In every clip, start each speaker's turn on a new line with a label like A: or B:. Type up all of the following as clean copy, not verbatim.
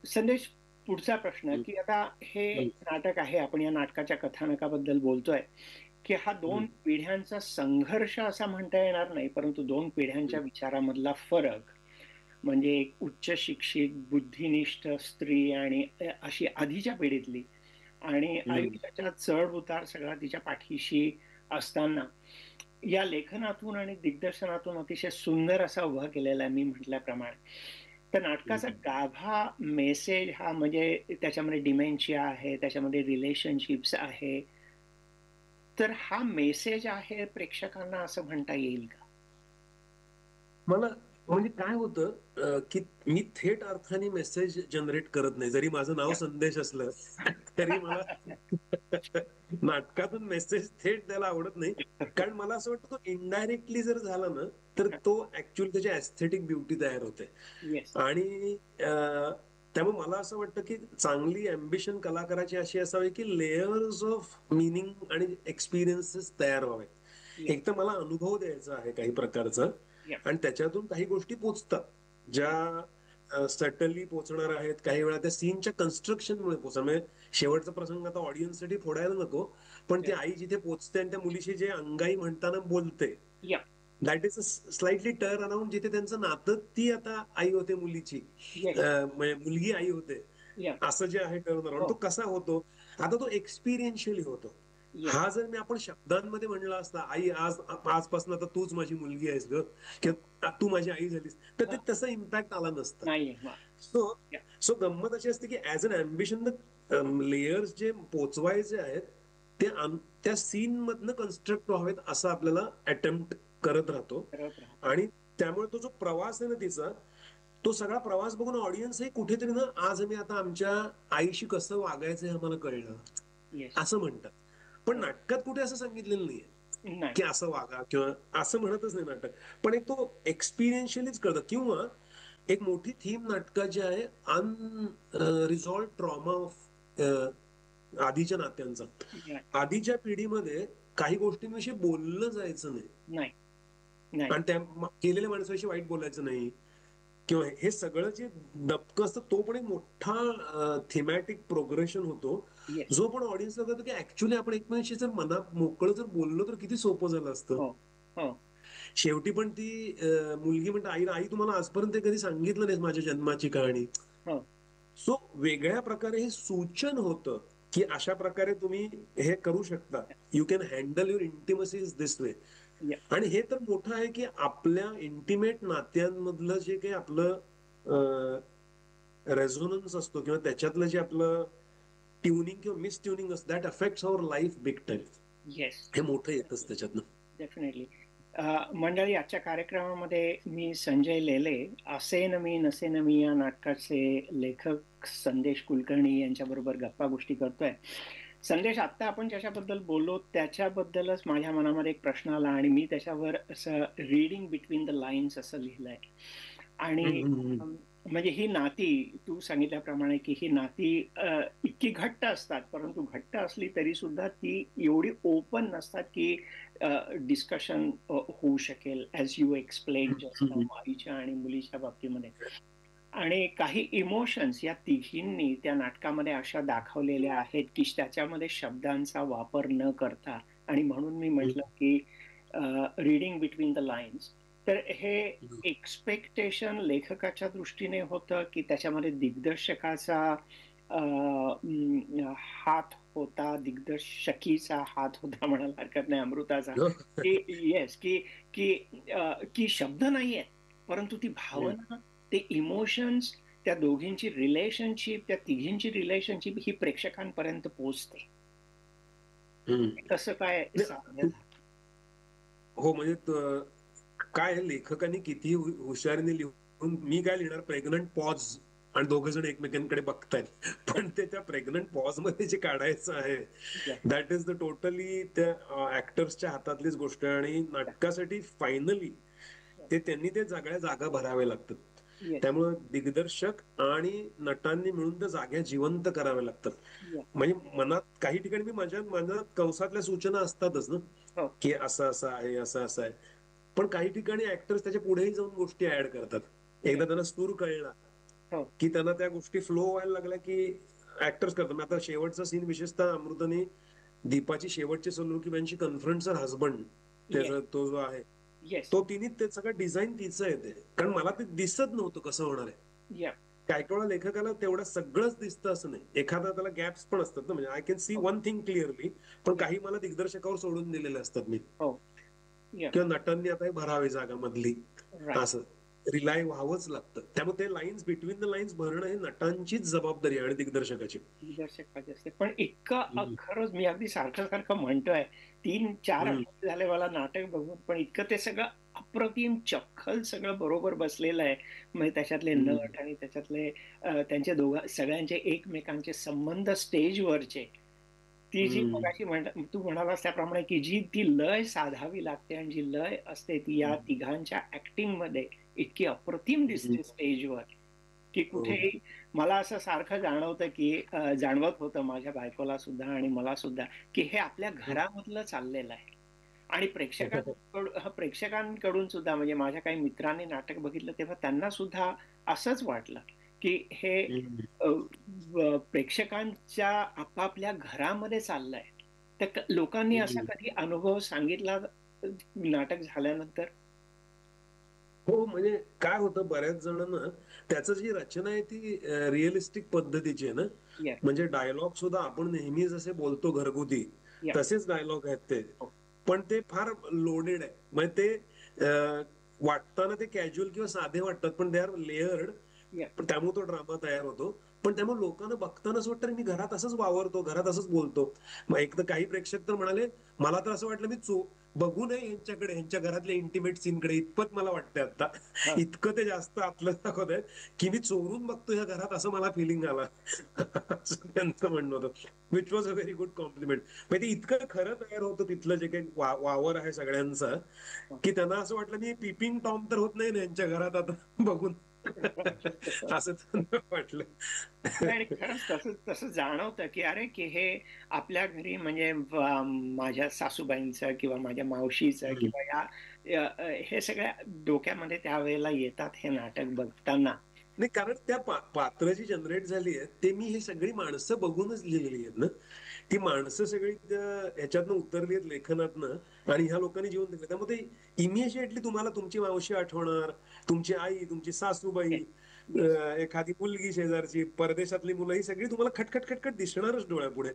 A: संदेश, पुढचा प्रश्न
B: हं,
A: की आता हे
B: हं,
A: नाटक आहे, आपण या नाटकाच्या कथानकाबद्दल बोलतोय, की हा
B: हं,
A: 2 पिढ्यांचा संघर्ष असा म्हणता येणार नाही, परंतु 2 पिढ्यांच्या
B: हं,
A: विचारामधला फरक म्हणजे एक उच्च शिक्षित, बुद्धिनिष्ठ स्त्री आणि अशी आधीच्या पिढीतली आणि
B: हं.
A: आयुष्याच्या चढ-उतार सगळा तिच्या पाठीशी असताना, या लेखनातून आणि दिग्दर्शनातून अतिशय सुंदर असा उभा केलेला आहे मी म्हटल्याप्रमाणे. तर नाटकाचा
B: हं.
A: गाभा मेसेज हा म्हणजे त्याच्यामध्ये डिमेन्शिया आहे, त्याच्यामध्ये रिलेशनशिप्स आहे. तर हा मेसेज आहे प्रेक्षकांना असं म्हणता येईल का?
B: मला म्हणजे काय होतं की मी थेट अर्थाने मेसेज जनरेट करत नाही. जरी माझं नाव संदेश असलं, तरी मला नाटकातून मेसेज थेट द्यायला आवडत नाही. कारण मला असं वाटतं तो इनडायरेक्टली जर झाला ना, तर तो ॲक्चुअली त्याची एस्थेटिक ब्युटी तयार होते.
A: येस.
B: आणि त्यामुळे मला असं वाटतं की चांगली अँबिशन कलाकाराची अशी असावी की लेयर्स ऑफ मीनिंग आणि एक्सपिरियन्सेस तयार व्हावेत.
A: या,
B: एक तर मला अनुभव द्यायचा आहे काही प्रकारचा
A: या.
B: आणि त्याच्यातून काही गोष्टी पोचतात ज्या सटनली पोचणार आहेत. काही वेळा त्या सीनच्या कन्स्ट्रक्शनमुळे पोचणार म्हणजे शेवटचा प्रसंग आता ऑडियन्ससाठी फोडायला नको, पण ती
A: या,
B: आई जिथे पोचते आणि त्या मुलीशी जे अंगाई म्हणताना बोलते,
A: या.
B: That is slightly turn around जिथे त्यांचं नातं, ती आता आई होते मुलीची,
A: येस.
B: म्हणजे मुलगी आई होते,
A: या.
B: असं जे आहे टर्न अराउंड,
A: हो.
B: तो कसा होतो? आता तो एक्सपिरियन्शियली होतो.
A: येस.
B: हा जर मी आपण शब्दांमध्ये म्हणला असता, आई आजपासून आता तूच माझी मुलगी आहेस ग, किंवा तू माझी आई झालीस, तर ते
A: हां.
B: तसं इम्पॅक्ट आला नसता.
A: नाहीये. हां.
B: सो
A: या.
B: सो गंमत अशी असते की ऍज अन अम्बिशन लेयर्स जे पोचवायचे आहेत ते त्या सीन मधनं कन्स्ट्रक्ट व्हावेत असं आपल्याला अटेम्प्ट करत राहतो.
A: करत राहतो.
B: आणि त्यामुळे तो जो प्रवास आहे ना तिचा, तो सगळा प्रवास बघून ऑडियन्स हे कुठेतरी ना, आज मी आता आमच्या आईशी कसं वागायचं हे आम्हाला कळलं,
A: येस.
B: असं म्हणतात. पण
A: हो.
B: नाटकात कुठे असं सांगितलेलं नाहीये
A: नाही.
B: की असं वागा किंवा असं म्हणतच नाही नाटक. पण एक तो एक्सपिरियन्शियलीच कळतं. किंवा एक मोठी थीम नाटकाची आहे अनरिझॉल्व ट्रॉमा ऑफ आधीच्या नात्यांचा.
A: नाही.
B: आधीच्या पिढीमध्ये काही गोष्टींविषयी बोललं जायचं नाही
A: नाही. नाही.
B: आणि त्या केलेल्या माणसाविषयी वाईट बोलायचं नाही किंवा हे सगळं जे डबकं असतं, तो पण एक मोठा थीमॅटिक प्रोग्रेशन होतो,
A: येस.
B: जो पण ऑडियन्सला कळतो की ऍक्च्युली आपण एकमेकांशी जर मनात मोकळं जर बोललो तर किती सोपं झालं असतं.
A: हो. हो.
B: शेवटी पण ती मुलगी म्हणते आईला, आई तुम्हाला आजपर्यंत कधी सांगितलं नाही माझ्या जन्माची कहाणी.
A: हो.
B: सो वेगळ्या प्रकारे हे सूचन होतं की अशा प्रकारे तुम्ही हे करू शकता. You can handle your इंटिमसीज this way.
A: या.
B: आणि हे तर मोठं आहे की आपल्या इंटिमेट नात्यांमधलं जे काही आपलं रेझोनन्स असतो किंवा त्याच्यातलं जे आपलं ट्युनिंग किंवा मिस ट्युनिंग असतं, that affects our life big time.
A: Yes.
B: हे मोठं येतच त्याच्यातनं.
A: डेफिनेटली. मंडळी, आजच्या कार्यक्रमामध्ये मी संजय लेले, "असे न मी नसे न मी" या नाटकाचे लेखक संदेश कुलकर्णी यांच्याबरोबर गप्पा-गोष्टी करतोय. संदेश, आत्ता आपण ज्याच्याबद्दल बोललो त्याच्याबद्दलच माझ्या मनामध्ये एक प्रश्न आला आणि मी त्याच्यावर असं रीडिंग बिटवीन द लाईन्स असं लिहिलंय.
B: हम्म,
A: आणि
B: हम्म, हम्म.
A: म्हणजे ही नाती, तू सांगितल्याप्रमाणे की ही नाती इतकी घट्ट असतात, परंतु घट्ट असली तरी सुद्धा ती एवढी ओपन नसतात की डिस्कशन होऊ शकेल, as you explain just now,
B: हम्म.
A: आईच्या आणि मुलीच्या बाबतीमध्ये. आणि काही इमोशन्स या तिघींनी त्या नाटकामध्ये अशा दाखवलेल्या आहेत की त्याच्यामध्ये शब्दांचा वापर न करता, आणि म्हणून मी म्हटलं की रीडिंग बिटवीन द लाईन्स. तर हे एक्सपेक्टेशन लेखकाच्या दृष्टीने होतं की त्याच्यामध्ये दिग्दर्शकाचा हात होता, दिग्दर्शकीचा हात होता म्हणायला हरकत नाही, अमृताचा, की येस, की की की शब्द नाही आहेत, परंतु ती भावना, ते इमोशन्स, त्या दोघींची रिलेशनशिप, त्या तिघींची रिलेशनशिप ही प्रेक्षकांपर्यंत पोहोचते. कसं काय साध्य झालं?
B: हो म्हणजे काय आहे, लेखकांनी किती हुशारीने लिहून, मी काय लिहिणार, प्रेग्नंट पॉज आणि दोघ जण एकमेकांकडे बघतायत, पण ते त्या प्रेग्नंट पॉज मध्ये जे काढायचं आहे,
A: या.
B: दॅट इज द टोटली त्या ऍक्टर्सच्या हातातलीच गोष्ट आहे. आणि नाटकासाठी फायनली ते त्यांनी ते सगळ्या जागा भराव्या लागतात.
A: येस.
B: त्यामुळे दिग्दर्शक आणि नटांनी मिळून त्या जाग्या जिवंत कराव्या लागतात.
A: या.
B: म्हणजे मनात काही ठिकाणी मी माझ्या मनात कंसातल्या सूचना असतातच ना,
A: हो.
B: की असं असं आहे, असं असं आहे. पण काही ठिकाणी ऍक्टर्स त्याच्या पुढेही जाऊन गोष्टी ऍड करतात. एकदा
A: येस.
B: त्यांना सूर कळला
A: हो.
B: की त्यांना त्या गोष्टी फ्लो व्हायला लागल्या की ऍक्टर्स करतात. आता शेवटचा सीन विशेषतः अमृताने दीपाची शेवटची सलोखीबाईंशी कन्फ्रंटचा हसबंड
A: येस,
B: त्याचा तो जो आहे
A: येस.
B: तो तिने ते सगळं डिझाईन तिचं आहे ते. कारण मला ते दिसत नव्हतं कसं होणार आहे.
A: या.
B: काही वेळा लेखकाला तेवढं सगळंच दिसतं असं नाही. एखादा त्याला गॅप्स पण असतात ना, म्हणजे आय कॅन सी
A: हो,
B: वन थिंग क्लिअरली, पण
A: या.
B: काही मला दिग्दर्शकावर सोडून दिलेले असतात मी,
A: हो. या.
B: किंवा नटांनी आता हे भरावी जागा मधली
A: राईट.
B: असं रिलाय व्हावंच लागतं. त्यामुळे ते लाईन्स बिटवीन द लाईन्स भरणं हे नटांचीच जबाबदारी आहे आणि दिग्दर्शकाची.
A: दिग्दर्शकाचे असते. पण इतकं
B: हम्म.
A: खरंच मी अगदी सारखं म्हणतोय. 3-4
B: हम्म.
A: आठवडे झाले मला नाटक बघून, पण इतकं ते सगळं अप्रतिम चपखल सगळं बरोबर बसलेलं आहे. म्हणजे त्याच्यातले
B: हम्म.
A: नट आणि त्याच्यातले त्यांचे सगळ्यांचे एकमेकांचे संबंध स्टेजवरचे. ती जी
B: हम्म.
A: मगाशी तू म्हणालास त्याप्रमाणे की जी ती लय साधावी लागते आणि जी लय असते ती या तिघांच्या ऍक्टिंग मध्ये इतकी अप्रतिम
B: हम्म.
A: दिसते स्टेजवर, की
B: हो.
A: कुठेही मला असं सारखं जाणवतं की जाणवत होतं माझ्या बायकोला सुद्धा आणि मला सुद्धा, की हे आपल्या घरामधलं चाललेलं आहे. आणि प्रेक्षकांकडून सुद्धा, म्हणजे माझ्या काही मित्रांनी नाटक बघितलं तेव्हा त्यांना सुद्धा असंच वाटलं की हे
B: हम्म.
A: प्रेक्षकांच्या आपापल्या घरामध्ये चाललंय. तर लोकांनी असा
B: हम्म.
A: कधी अनुभव सांगितला नाटक झाल्यानंतर?
B: हो, म्हणजे काय होतं बऱ्याच जणांना त्याचं जी रचना आहे ती रिअलिस्टिक पद्धतीची आहे ना.
A: येस.
B: म्हणजे डायलॉग सुद्धा आपण नेहमी जसे बोलतो घरगुती
A: या.
B: तसेच डायलॉग आहेत ते.
A: हो.
B: पण ते फार लोडेड आहे. म्हणजे ते वाटताना ते कॅज्युअल किंवा साधे वाटतात, पण दे आर लेअर्ड.
A: या.
B: पण त्यामुळे तो ड्रामा तयार होतो. पण त्यामुळे लोकांना बघताना असं वाटतं मी घरात असंच वावरतो, घरात असंच बोलतो. मग एक तर काही प्रेक्षक तर म्हणाले, मला तर असं वाटलं मी बघू नये यांच्याकडे, यांच्या घरातल्या इंटिमेट सीनकडे, इतपत मला वाटतंय आता.
A: हा.
B: इतकं ते जास्त आतलं दाखवत आहेत की मी चोरून बघतो या घरात, असं मला फिलिंग आला. असं त्यांचं म्हणणं होतं, which was a very good complement. म्हणजे ते इतकं खरं तयार होतं तिथलं जे काही वावर आहे सगळ्यांचा, की त्यांना असं वाटलं मी पीपिंग टॉम तर होत नाही ना यांच्या घरात आता बघून. असं त्यांना वाटलं.
A: आणि खरंच तसं तसं जाणवतं की अरे की हे आपल्या घरी म्हणजे माझ्या सासूबाईंचं किंवा माझ्या मावशीचं
B: हम्म.
A: किंवा हे सगळ्या डोक्यामध्ये त्यावेळेला येतात हे नाटक बघताना.
B: नाही, कारण त्या पात्र जी जनरेट झाली आहेत ते मी हे सगळी माणसं बघूनच लिहिलेली आहेत ना. ती माणसं सगळी ह्याच्यातनं उतरली आहेत लेखनातनं, आणि ह्या लोकांनी जीवन दिलं. त्यामुळे इमिजिएटली तुम्हाला तुमची मावशी आठवणार, तुमची आई, तुमची सासूबाई,
A: येस. येस.
B: एखादी मुलगी शेजारची, परदेशातली मुलं, ही सगळी तुम्हाला खटखट खटखट दिसणारच डोळ्यापुढे.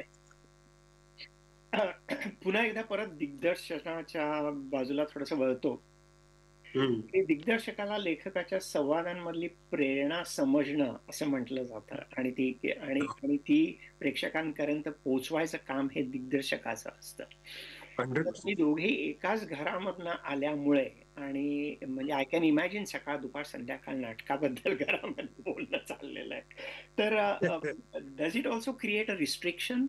A: पुन्हा एकदा परत दिग्दर्शकाच्या बाजूला थोडस वळतो.
B: हम्म.
A: की दिग्दर्शकाला लेखकाच्या संवादांमधली प्रेरणा समजणं असं म्हटलं जातं, आणि ती प्रेक्षकांपर्यंत पोहोचवायचं काम हे दिग्दर्शकाचं असतं. तर तुम्ही
B: 100%.
A: दोघेही एकाच घरामधनं आल्यामुळे, आणि म्हणजे आय कॅन इमॅजिन सकाळ दुपार संध्याकाळ नाटकाबद्दल घरामध्ये बोलणं चाललेलं आहे. तर does it also create a restriction?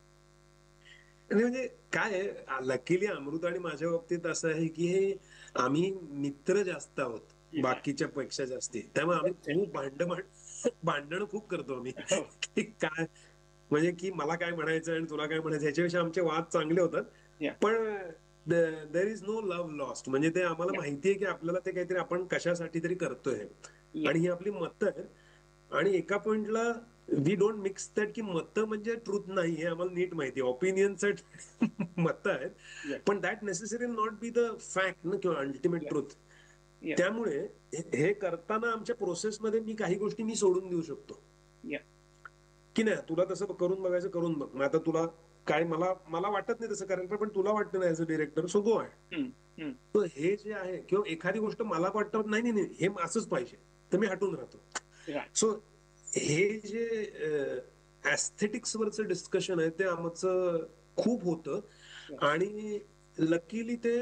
B: आणि म्हणजे काय आहे, लकीली अमृत आणि माझ्या बाबतीत असं आहे की हे आम्ही मित्र जास्त आहोत बाकीच्या पेक्षा जास्ती. त्यामुळे आम्ही खूप भांडण खूप करतो आम्ही. की काय म्हणजे की मला काय म्हणायचं आणि तुला काय म्हणायचं ह्याच्याविषयी आमचे वाद चांगले होतात.
A: या.
B: पण there is no love lost. म्हणजे ते आम्हाला
A: या.
B: माहितीये की आपल्याला ते काहीतरी आपण कशासाठी तरी करतोय,
A: या.
B: आणि ही आपली मतं आहेत. आणि एका पॉइंटला वी डोंट मिक्स दॅट, की मतं म्हणजे ट्रूथ नाही हे आम्हाला नीट माहिती. ऑपिनियन्स मतं आहेत,
A: या.
B: पण that necessary not be the fact ना, किंवा अल्टिमेट
A: या.
B: ट्रूथ.
A: या.
B: त्यामुळे हे करताना आमच्या प्रोसेसमध्ये मी काही गोष्टी मी सोडून देऊ शकतो,
A: या.
B: की नाही तुला तसं करून बघायचं करून बघ. मग आता तुला काय, मला मला वाटत नाही तसं करायला, पण तुला वाटतं ना ऍज अ डिरेक्टर, सो गो आहे.
A: हम्म. हम्म.
B: तर हे जे आहे, किंवा एखादी गोष्ट मला वाटतं नाही नाही नाही हे असंच पाहिजे, तर मी हटून राहतो.
A: Right.
B: सो हे जे ऍस्थेटिक्स वरचं डिस्कशन आहे ते आमचं खूप होतं.
A: Yeah.
B: आणि लकीली ते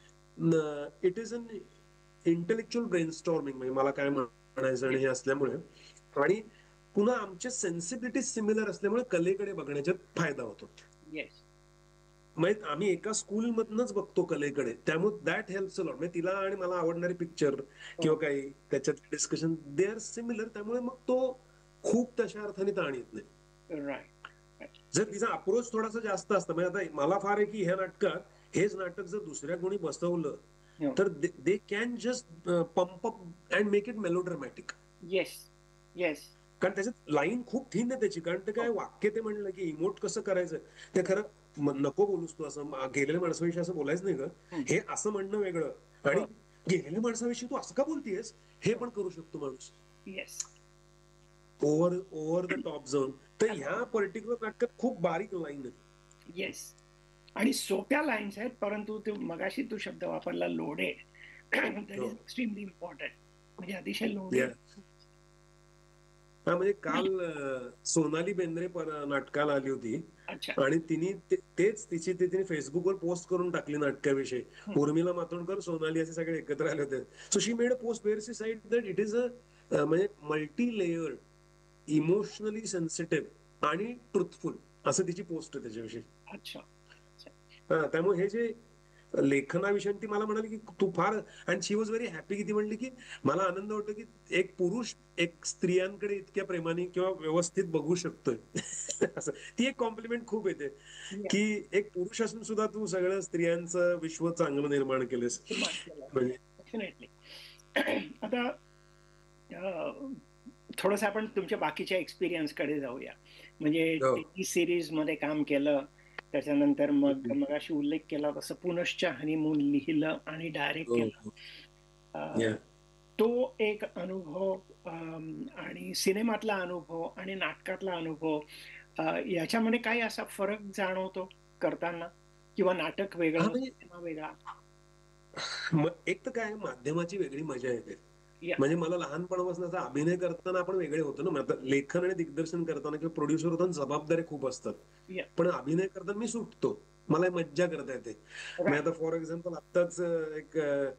B: it is an intellectual brainstorming, म्हणजे मला काय म्हणायचं आणि हे असल्यामुळे, आणि पुन्हा आमचे सेन्सिबिलिटी सिमिलर असल्यामुळे कलेकडे बघण्याच्यात फायदा होतो.
A: Yes.
B: म्हणजे आम्ही एका स्कूल मधनच बघतो कलेकडे, त्यामुळे दॅट हेल्प्स अ लॉट. म्हणजे तिला आणि मला आवडणारे पिक्चर किंवा काही त्याच्यात डिस्कशन दे आर सिमिलर, त्यामुळे मग तो खूप तशा अर्थाने ताण येत नाही.
A: Right. Right.
B: जर तिचा अप्रोच थोडासा जास्त असतं, म्हणजे आता मला फार आहे की ह्या नाटकात हेच नाटक जर दुसऱ्या कोणी बसवलं
A: No.
B: तर they can just pump up and make it मेलोड्रामॅटिक.
A: Yes. Yes.
B: कारण त्याच्यात लाईन खूप थिन आहे त्याची. कारण ते काय वाक्य ते म्हणलं की इमोट कसं करायचं ते खरं नको बोलूस तू असं गेलेल्या माणसाविषयी असं बोलायचं नाही ग. हे असं म्हणणं वेगळं आणि गेलेल्या माणसाविषयी तू असं का बोलतेयस हे पण करू शकतो माणूस.
A: Yes.
B: Over over the top जाऊन. तर ह्या पर्टिक्युलर नाटकात खूप बारीक लाईन आहे.
A: येस. आणि सोप्या लाईन्स आहेत, परंतु ते मगाशी तू शब्द वापरला लोडेड. दॅट इज
B: हो.
A: Extremely important. म्हणजे अतिशय
B: Yeah.
A: लोडेड.
B: हा म्हणजे काल सोनाली बेंद्रे नाटकाला आली होती
A: अच्छा.
B: आणि तेच तिने फेसबुकवर पोस्ट करून टाकली नाटकाविषयी. उर्मिला मातोंडकर, सोनाली असे सगळे एकत्र आले होते. So she made a post wear she side that it is a म्हणजे मल्टी लेयर्ड, इमोशनली सेन्सिटिव्ह आणि ट्रुथफुल असं तिची पोस्ट आहे त्याच्याविषयी.
A: अच्छा.
B: त्यामुळे हे जे लेखनाविषयी ती मला म्हणाली की तू फार, आणि शी वॉज व्हेरी हॅपी की ती म्हणली की मला आनंद वाटतो की एक पुरुष एक स्त्रियांकडे इतक्या प्रेमाने किंवा व्यवस्थित बघू शकतोय. असं ती एक कॉम्प्लिमेंट खूप येते की एक पुरुष असून सुद्धा तू सगळं स्त्रियांचं विश्व चांगलं निर्माण केलंस म्हणजे.
A: डेफिनेटली. आता थोडस आपण तुमच्या बाकीच्या एक्सपिरियन्स कडे जाऊया. म्हणजे
B: हो.
A: टीव्ही सिरीज मध्ये काम केलं, त्याच्यानंतर मग मगाशी उल्लेख केला तसं पुनश्च हनीमून लिहिलं आणि डायरेक्ट
B: हो,
A: केलं.
B: हो.
A: अं,
B: Yeah.
A: तो एक अनुभव, आणि सिनेमातला अनुभव आणि नाटकातला अनुभव, याच्यामध्ये काही असा फरक जाणवतो करताना, किंवा नाटक
B: हा
A: वेगळं
B: म्हणजे
A: सिनेमा वेगळा?
B: एक तर काय माध्यमाची वेगळी मजा येते.
A: या.
B: म्हणजे मला लहानपणापासून आता अभिनय करताना आपण वेगळे होतो ना. आता लेखन आणि दिग्दर्शन करताना किंवा प्रोड्युसर होताना जबाबदारी खूप असतात.
A: या.
B: पण अभिनय करताना मी सुटतो. मला मज्जा करता येते. मी आता फॉर एक्झाम्पल आत्ताच एक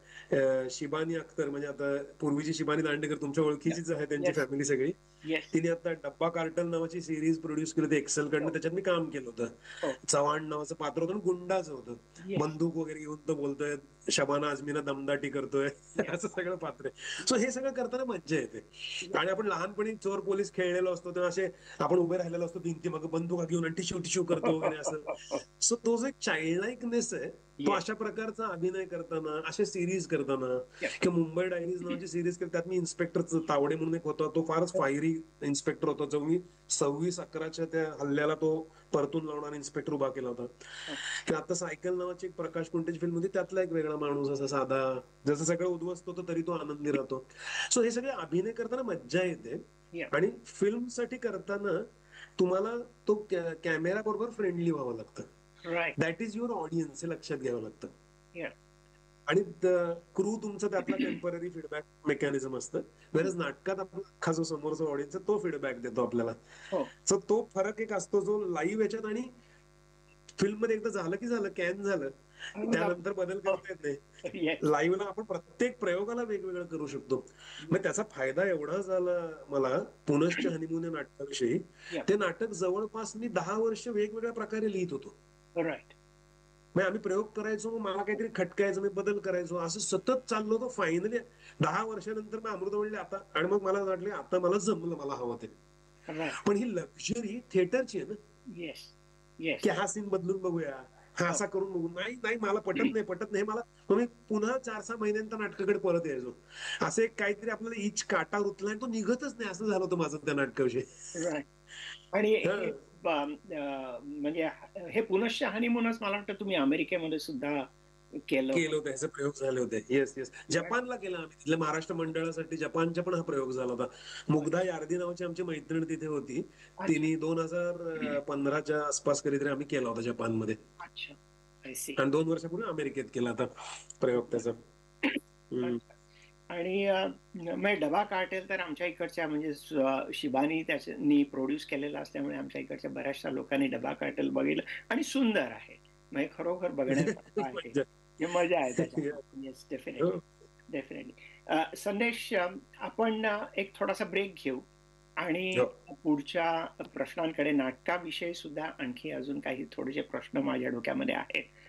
B: शिबानी अख्तर, म्हणजे आता पूर्वीची शिबानी दांडेकर तुमच्या ओळखीचीच आहे, त्यांची
A: येस.
B: फॅमिली सगळी.
A: येस.
B: तिने आता डब्बा कार्टल नावाची सिरीज प्रोड्यूस केली होती एक्सेल कडनं. त्याच्यात मी काम केलं होतं.
A: हो.
B: चव्हाण नावाचं पात्र होतं आणि गुंडाचं होतं.
A: येस.
B: बंदूक वगैरे घेऊन तो बोलतोय, शबाना आझमीना दमदाटी करतोय, असं सगळं पात्र आहे. सो हे सगळं करताना मज्जा येते. आणि आपण लहानपणी चोर पोलीस खेळलेलो असतो तेव्हा असे आपण उभे राहिलेलो असतो भिंती मग बंदुका घेऊन आणि टिश्यू टिश्यू करतो वगैरे असं. सो तो जो एक चाइल्डलाइकनेस आहे तो
A: येस.
B: अशा प्रकारचा अभिनय करताना, अशा सिरीज करताना,
A: Yes.
B: किंवा मुंबई डायरीज नावाची सिरीज केली त्यात मी इन्स्पेक्टर तावडे म्हणून एक होता, तो फारच फायरी इन्स्पेक्टर होता, जो मी 26/11च्या त्या हल्ल्याला तो परतून लावणारा इन्स्पेक्टर उभा केला होता. किंवा आता सायकल नावाची एक प्रकाश कुंटेची फिल्म होती, त्यातला एक वेगळा माणूस असा साधा, जसं सगळं उद्ध्वस्त होतं तरी तो आनंदी राहतो. सो हे सगळे अभिनय करताना मज्जा येते.
A: Yeah.
B: आणि फिल्म साठी करताना तुम्हाला तो कॅमेरा बरोबर फ्रेंडली व्हावं लागतं.
A: Right.
B: That is your audience हे लक्षात घ्यावं लागतं.
A: Yeah.
B: आणि क्रू तुमचा त्यातला टेम्पररी फीडबॅक मेकॅनिझम असतं. वेळेस नाटकात आपला अख्खा जो समोरचा ऑडियन्स आहे तो फीडबॅक देतो आपल्याला.
A: हो.
B: सो तो फरक एक असतो जो लाईव्ह याच्यात आणि फिल्म मध्ये एकदा झालं की झालं, कॅन झालं, त्यानंतर बदल करता येत नाही.
A: Yes.
B: लाईव्हला आपण प्रत्येक प्रयोगाला वेगवेगळं करू शकतो. मग त्याचा फायदा एवढा झाला मला पुनश्च हनीमून या नाटकाविषयी.
A: Yeah.
B: ते नाटक जवळपास मी 10 वर्ष वेगवेगळ्या प्रकारे लिहित होतो.
A: Right.
B: मग आम्ही प्रयोग करायचो, मग मला काहीतरी खटकायचं, मी बदल करायचो, असं सतत चाललो होतो. फायनली 10 वर्षानंतर मग अमृता म्हणले आता, आणि मग मला वाटले आता मला जमलं, मला हवं ते.
A: Right.
B: पण ही लक्झरी थिएटरची आहे ना,
A: Yes. Yes.
B: की हा सीन बदलून बघूया, हा असा करून बघू, नाही नाही मला पटत नाही मला. मग मी पुन्हा 4-6 महिन्यांच्या नाटकाकडे परत यायचो. असं एक काहीतरी आपल्याला इच काटा रुतला आणि तो निघतच नाही, असं झालं होतं माझं त्या नाटकाविषयी.
A: Right. आणि हे म्हणजे हे पुनश्च हनीमूनच मला वाटतं तुम्ही अमेरिकेमध्ये सुद्धा केलं
B: होतं, ह्याचे प्रयोग झाले होते. येस येस, जपानला केला आम्ही. तिथल्या महाराष्ट्र मंडळासाठी जपानच्या पण हा प्रयोग झाला होता. मुग्धा यार्दी नावाची आमची मैत्रीण तिथे होती. तिने 2015च्या आसपास कधीतरी आम्ही केला होता जपानमध्ये.
A: अच्छा. I see.
B: आणि 2 वर्षापूर्वी अमेरिकेत केला होता प्रयोग त्याचा.
A: आणि म्हणजे डबा कार्टेल तर आमच्या इकडच्या म्हणजे शिबानी त्यानी प्रोड्यूस केलेला असल्यामुळे आमच्या इकडच्या बऱ्याचशा लोकांनी डबा कार्टेल बघितलं आणि सुंदर आहे. म्हणजे खरोखर बघण्यासारखं आहे. मजा आहे त्याच्यात. Yes, definitely. डेफिनेटली. संदेश, आपण एक थोडासा ब्रेक घेऊ आणि पुढच्या प्रश्नांकडे, नाटकाविषयी सुद्धा आणखी अजून काही थोडेसे प्रश्न माझ्या डोक्यामध्ये आहेत